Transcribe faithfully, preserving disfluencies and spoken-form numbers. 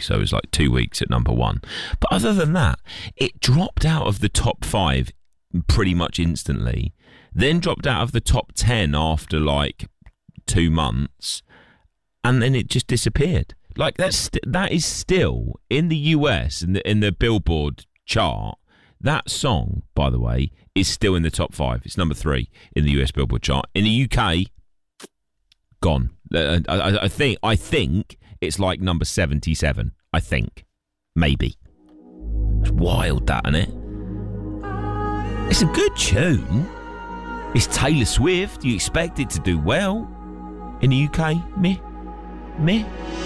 so it was like two weeks at number one. But other than that, it dropped out of the top five pretty much instantly, then dropped out of the top ten after like two months, and then it just disappeared. Like that's st- that is still in the U S in the in the Billboard chart. That song, by the way, is still in the top five. It's number three in the U S Billboard chart. In the U K, gone. I, I, I think I think it's like number seventy-seven. I think, maybe. It's wild, that, isn't it? It's a good tune. It's Taylor Swift. You expect it to do well in the U K? Meh, meh.